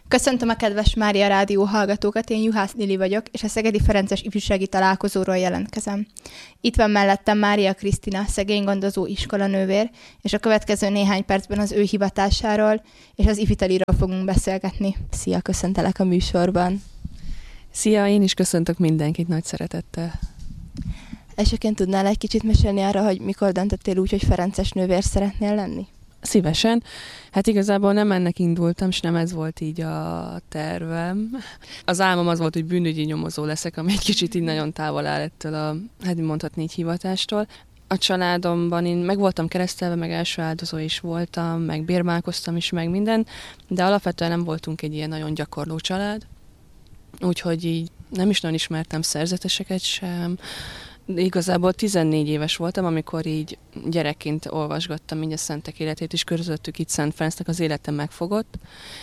Köszöntöm a kedves Mária Rádió hallgatókat, én Juhász Lili vagyok, és a Szegedi Ferences Ifjúsági Találkozóról jelentkezem. Itt van mellettem Mária Krisztina, szegénygondozó iskolanővér, és a következő néhány percben az ő hivatásáról és az ifitaliról fogunk beszélgetni. Szia, köszöntelek a műsorban! Szia, én is köszöntök mindenkit nagy szeretettel. Elsőként tudnál egy kicsit mesélni arra, hogy mikor döntöttél úgy, hogy ferences nővér szeretnél lenni? Szívesen. Hát igazából nem ennek indultam, és nem ez volt így a tervem. Az álmom az volt, hogy bűnügyi nyomozó leszek, ami egy kicsit így nagyon távol áll ettől a, hát mondhatni így hivatástól. A családomban én meg voltam keresztelve, meg első áldozó is voltam, meg bérmálkoztam is, meg minden, de alapvetően nem voltunk egy ilyen nagyon gyakorló család. Úgyhogy így nem is nagyon ismertem szerzeteseket sem. Igazából 14 éves voltam, amikor így gyerekként olvasgattam így a szentek életét, és közöttük itt Szent Ferencnek az életem megfogott,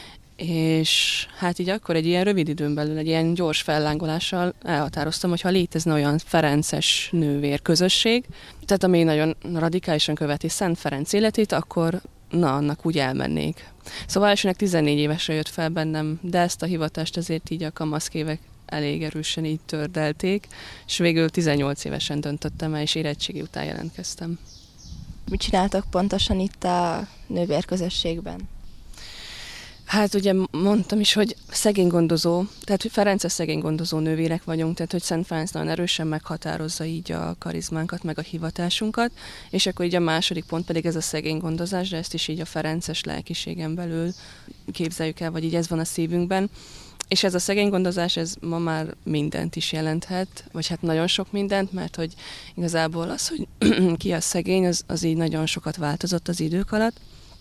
és hát így akkor egy ilyen rövid időn belül, egy ilyen gyors fellángolással elhatároztam, hogy ha létezne olyan ferences nővér közösség, tehát ami nagyon radikálisan követi Szent Ferenc életét, akkor annak úgy elmennék. Szóval elsőnek 14 évesre jött fel bennem, de ezt a hivatást azért így a kamaszkévek elég erősen így tördelték, és végül 18 évesen döntöttem el, és érettségi után jelentkeztem. Mit csináltak pontosan itt a nővérközösségben? Hát ugye mondtam is, hogy szegénygondozó, tehát hogy ferences szegénygondozó nővérek vagyunk, tehát hogy Szent Ferenc nagyon erősen meghatározza így a karizmánkat, meg a hivatásunkat, és akkor így a második pont pedig ez a szegénygondozás, de ezt is így a ferences lelkiségen belül képzeljük el, vagy így ez van a szívünkben. És ez a szegénygondozás, ez ma már mindent is jelenthet, vagy hát nagyon sok mindent, mert hogy igazából az, hogy ki a szegény, az így nagyon sokat változott az idők alatt.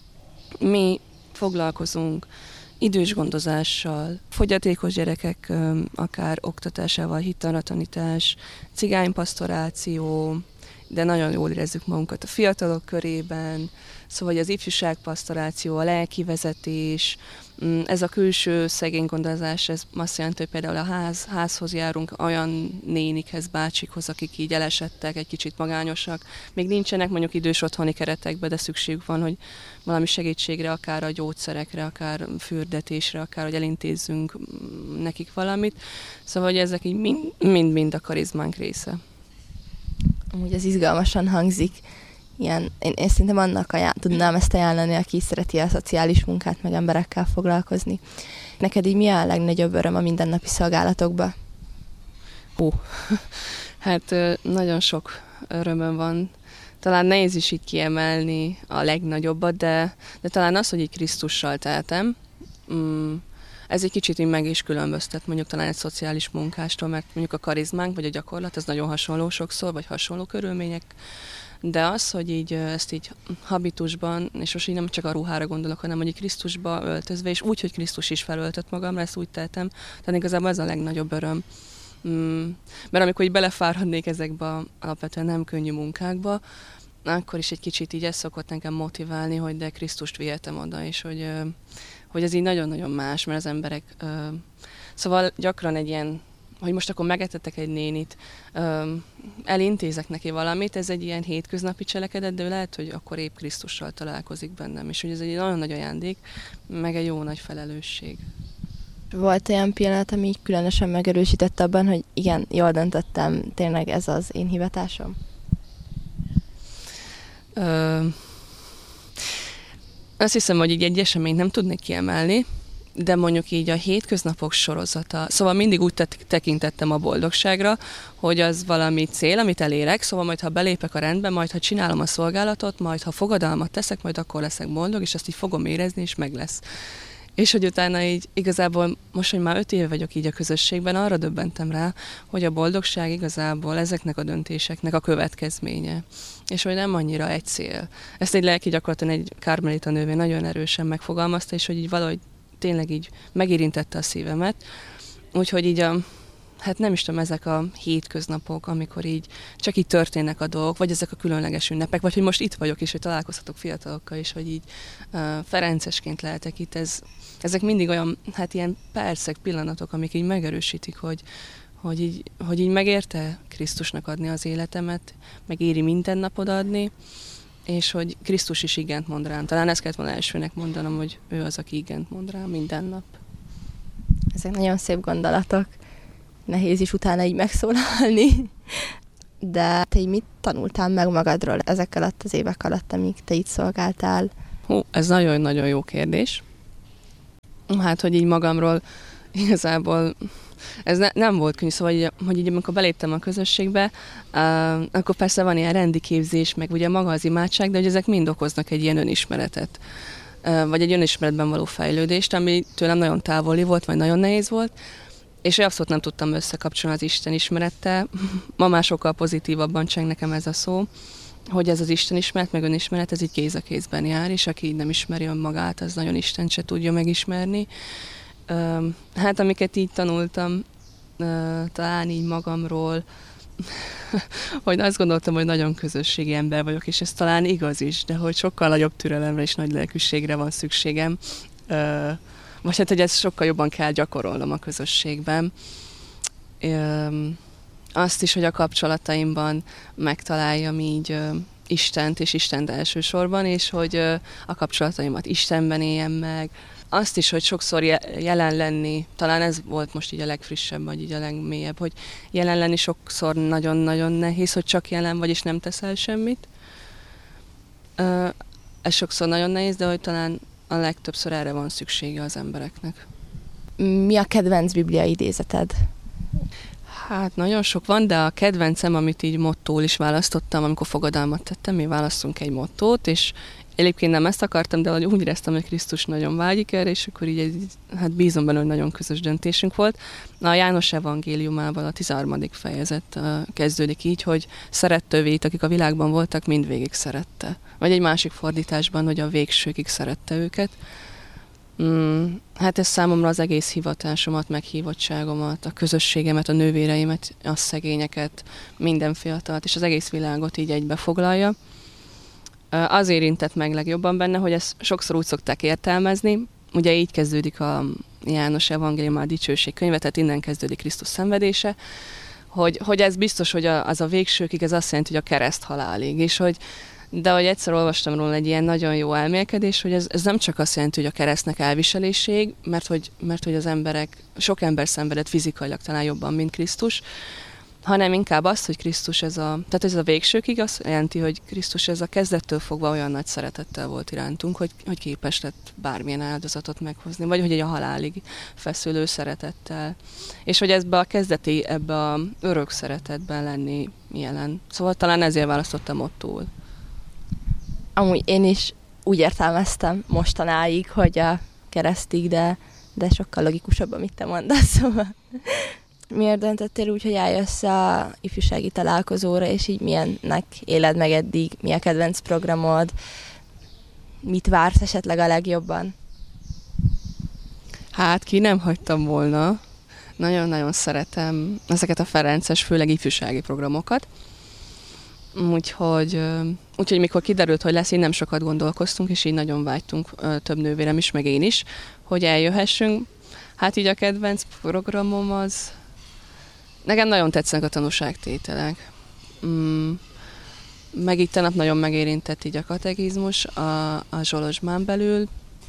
Mi foglalkozunk idős gondozással, fogyatékos gyerekek akár oktatásával, hittantanítás, cigánypasztoráció, de nagyon jól érezzük magunkat a fiatalok körében, szóval az ifjúságpasztoráció, a lelkivezetés, ez a külső szegénygondozás, ez azt jelenti, hogy például a házhoz járunk olyan nénikhez, bácsikhoz, akik így elesettek, egy kicsit magányosak. Még nincsenek mondjuk idős otthoni keretekben, de szükségük van, hogy valami segítségre, akár a gyógyszerekre, akár fürdetésre, akár hogy elintézzünk nekik valamit. Szóval, hogy ezek így mind a karizmánk része. Amúgy ez izgalmasan hangzik. Én szerintem annak tudnám ezt ajánlani, aki szereti a szociális munkát, meg emberekkel foglalkozni. Neked így mi a legnagyobb öröm a mindennapi szolgálatokban? Hát nagyon sok örömöm van. Talán nehéz is így kiemelni a legnagyobbat, de talán az, hogy így Krisztussal teltem, ez egy kicsit így meg is különböztet mondjuk talán egy szociális munkástól, mert mondjuk a karizmánk vagy a gyakorlat, ez nagyon hasonló sokszor, vagy hasonló körülmények. De az, hogy így ezt így habitusban, és most így nem csak a ruhára gondolok, hanem hogy Krisztusba öltözve, és úgy, hogy Krisztus is felöltött magamra, ezt úgy tettem, tehát igazából ez a legnagyobb öröm. Mert amikor így belefáradnék ezekbe a alapvetően nem könnyű munkákba, akkor is egy kicsit így ez szokott engem motiválni, hogy de Krisztust vihetem oda, és hogy ez így nagyon-nagyon más, mert az emberek... Szóval gyakran egy ilyen, hogy most akkor megetettek egy nénit, elintézek neki valamit, ez egy ilyen hétköznapi cselekedet, de lehet, hogy akkor épp Krisztussal találkozik bennem, és hogy ez egy nagyon nagy ajándék, meg egy jó nagy felelősség. Volt olyan pillanat, ami különösen megerősített abban, hogy igen, jól döntöttem, tényleg ez az én hivatásom? Azt hiszem, hogy így egy eseményt nem tudnék kiemelni, de mondjuk így a hétköznapok sorozata, szóval mindig úgy tekintettem a boldogságra, hogy az valami cél, amit elérek, szóval majd ha belépek a rendbe, majd ha csinálom a szolgálatot, majd ha fogadalmat teszek, majd akkor leszek boldog, és azt így fogom érezni, és meg lesz. És hogy utána így igazából most, hogy már 5 éve vagyok így a közösségben, arra döbbentem rá, hogy a boldogság igazából ezeknek a döntéseknek a következménye. És hogy nem annyira egy cél. Ezt egy lelki gyakorlaton egy karmelita nővér nagyon erősen megfogalmazta, és hogy így valahogy tényleg így megérintette a szívemet. Úgyhogy így hát nem is tudom, ezek a hétköznapok, amikor így csak így történnek a dolgok, vagy ezek a különleges ünnepek, vagy hogy most itt vagyok, és hogy találkozhatok fiatalokkal, és hogy így ferencesként lehetek itt, ezek mindig olyan, hát ilyen percek, pillanatok, amik így megerősítik, hogy így megérte Krisztusnak adni az életemet, megéri minden nap odaadni, és hogy Krisztus is igent mond rám. Talán ezt kellett volna elsőnek mondanom, hogy ő az, aki igent mond rám minden nap. Ezek nagyon szép gondolatok. Nehéz is utána így megszólalni. De te így mit tanultál meg magadról ezek alatt az évek alatt, amíg te itt szolgáltál? Ez nagyon-nagyon jó kérdés. Hát, hogy így magamról igazából ez nem volt könnyű, szóval, hogy így amikor beléptem a közösségbe, akkor persze van ilyen rendi képzés, meg ugye maga az imádság, de hogy ezek mind okoznak egy ilyen önismeretet, vagy egy önismeretben való fejlődést, ami tőlem nagyon távoli volt, vagy nagyon nehéz volt, és abszolút nem tudtam összekapcsolni az Isten ismerettel. Ma már sokkal pozitívabban cseng nekem ez a szó, hogy ez az Isten ismeret, meg önismeret, ez így kéz a kézben jár, és aki így nem ismeri önmagát, az nagyon Istent se tudja megismerni. Hát amiket így tanultam, talán így magamról, hogy azt gondoltam, hogy nagyon közösségi ember vagyok, és ez talán igaz is, de hogy sokkal nagyobb türelemre és nagy lelkűségre van szükségem. Vagy hát, hogy ezt sokkal jobban kell gyakorolnom a közösségben. Azt is, hogy a kapcsolataimban megtaláljam így Istent és Istent elsősorban, és hogy a kapcsolataimat Istenben éljem meg. Azt is, hogy sokszor jelen lenni, talán ez volt most így a legfrissebb, vagy így a legmélyebb, hogy jelen lenni sokszor nagyon-nagyon nehéz, hogy csak jelen vagy, és nem teszel semmit. Ez sokszor nagyon nehéz, de hogy talán a legtöbbször erre van szüksége az embereknek. Mi a kedvenc biblia idézeted? Hát nagyon sok van, de a kedvencem, amit így mottóul is választottam, amikor fogadalmat tettem, mi választunk egy mottót, és egyébként nem ezt akartam, de úgy éreztem, hogy Krisztus nagyon vágyik erre, és akkor így hát bízom benne, hogy nagyon közös döntésünk volt. A János evangéliumában a 13. fejezet kezdődik így, hogy szerettővét, akik a világban voltak, mindvégig szerette. Vagy egy másik fordításban, hogy a végsőkig szerette őket. Hát ez számomra az egész hivatásomat, meghívottságomat, a közösségemet, a nővéreimet, a szegényeket, minden fiatalt, és az egész világot így egybefoglalja. Az érintett meg legjobban benne, hogy ezt sokszor úgy szokták értelmezni, ugye így kezdődik a János evangélium, a dicsőség könyve, tehát innen kezdődik Krisztus szenvedése, hogy ez biztos, hogy az a végsőkig, ez azt jelenti, hogy a kereszt halálig, és hogy de hogy egyszer olvastam róla egy ilyen nagyon jó elmélkedés, hogy ez nem csak azt jelenti, hogy a keresztnek elviseléség, mert hogy az emberek, sok ember szenvedett fizikailag talán jobban, mint Krisztus, hanem inkább az, hogy Krisztus tehát ez a végsőkig azt jelenti, hogy Krisztus ez a kezdettől fogva olyan nagy szeretettel volt irántunk, hogy képes lett bármilyen áldozatot meghozni, vagy hogy egy a halálig feszülő szeretettel. És hogy ebbe a örök szeretetben lenni jelen. Szóval talán ezért választottam mottóul. Amúgy én is úgy értelmeztem mostanáig, hogy a keresztig, de sokkal logikusabb, amit te mondasz, szóval. Miért döntöttél úgy, hogy eljössz a ifjúsági találkozóra, és így milyennek éled meg eddig, mi a kedvenc programod, mit vársz esetleg a legjobban? Hát ki nem hagytam volna. Nagyon-nagyon szeretem ezeket a ferences, főleg ifjúsági programokat. Úgyhogy mikor kiderült, hogy lesz, így nem sokat gondolkoztunk, és így nagyon vágytunk, több nővérem is, meg én is, hogy eljöhessünk. Hát így a kedvenc programom az... Nekem nagyon tetszenek a tanúságtételek. Meg itt tegnap nagyon megérintett így a katekizmus a Zsolozsmán belül,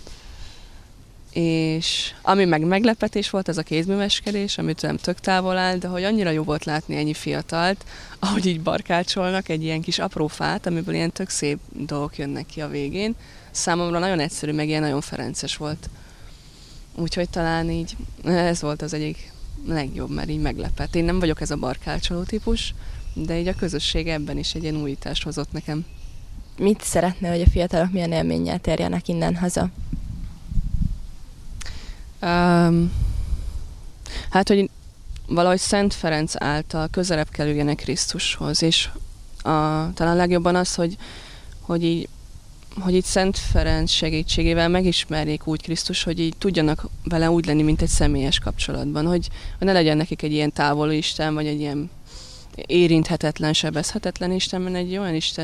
és ami meg meglepetés volt, ez a kézműveskedés, amit nem tök távol áll, de hogy annyira jó volt látni ennyi fiatalt, ahogy így barkácsolnak egy ilyen kis apró fát, amiből ilyen tök szép dolgok jönnek ki a végén. Számomra nagyon egyszerű, meg ilyen nagyon ferences volt. Úgyhogy talán így ez volt az egyik legjobb, mert így meglepett. Én nem vagyok ez a barkácsoló típus, de így a közösség ebben is egy ilyen újítást hozott nekem. Mit szeretne, hogy a fiatalok milyen élménnyel térjenek innen haza? Hát, hogy valahogy Szent Ferenc által közelebb kerüljenek Krisztushoz, és talán legjobban az, hogy így Szent Ferenc segítségével megismerjék úgy Krisztus, hogy így tudjanak vele úgy lenni, mint egy személyes kapcsolatban, hogy ne legyen nekik egy ilyen távoli Isten, vagy egy ilyen érinthetetlen, sebezhetetlen Isten, mert egy olyan Isten,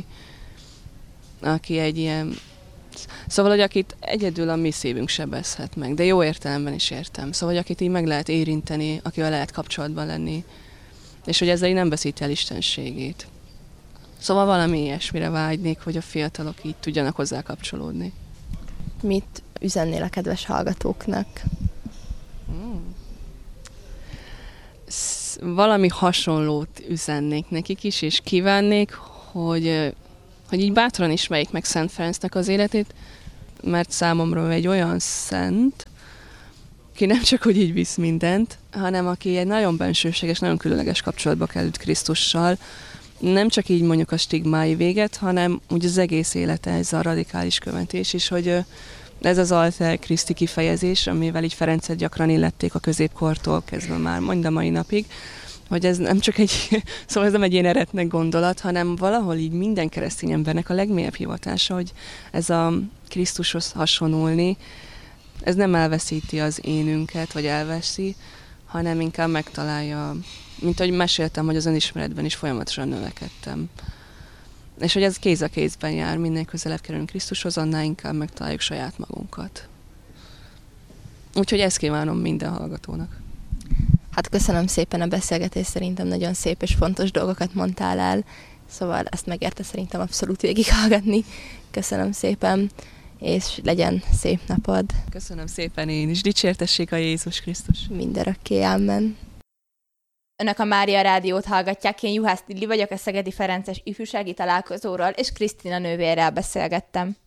aki egy ilyen... Szóval, hogy akit egyedül a mi szívünk sebezhet meg, de jó értelemben is értem. Szóval, hogy akit így meg lehet érinteni, akivel lehet kapcsolatban lenni, és hogy ezzel így nem veszíti el istenségét. Szóval valami ilyesmire vágynék, hogy a fiatalok így tudjanak hozzá kapcsolódni. Mit üzennél a kedves hallgatóknak? Valami hasonlót üzennék nekik is, és kívánnék, hogy így bátran ismerjék meg Szent Ferencnek az életét, mert számomra egy olyan szent, aki nem csak hogy így visz mindent, hanem aki egy nagyon bensőséges, nagyon különleges kapcsolatba került Krisztussal. Nem csak így mondjuk a stigmái véget, hanem úgy az egész élete, ez a radikális követés is, hogy ez az Alter Christi kifejezés, amivel így Ferencet gyakran illették a középkortól kezdve már, mind a mai napig, hogy ez nem csak szóval ez nem egy ilyen eretnek gondolat, hanem valahol így minden keresztény embernek a legmélyebb hivatása, hogy ez a Krisztushoz hasonulni, ez nem elveszíti az énünket, vagy elveszi, hanem inkább megtalálja, mint ahogy meséltem, hogy az önismeretben is folyamatosan növekedtem. És hogy ez kéz a kézben jár, minél közelebb kerülünk Krisztushoz, annál inkább megtaláljuk saját magunkat. Úgyhogy ezt kívánom minden hallgatónak. Hát köszönöm szépen a beszélgetést, szerintem nagyon szép és fontos dolgokat mondtál el, szóval ezt megérte szerintem abszolút végighallgatni. Köszönöm szépen, és legyen szép napod. Köszönöm szépen én is, dicsértessék a Jézus Krisztus. Mindörökké, amen. Önök a Mária Rádiót hallgatják, én Juhász Lili vagyok, a Szegedi Ferences ifjúsági találkozóról, és Krisztina nővérrel beszélgettem.